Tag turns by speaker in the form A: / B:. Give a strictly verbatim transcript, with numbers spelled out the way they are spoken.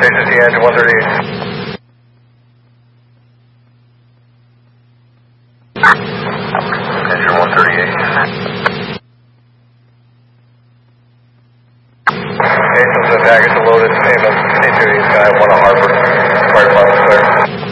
A: Changes the engine one thirty-eight. Engine one thirty-eight. Engines and package loaded. Same as continuing sky, one at Harbor. Fire department clear.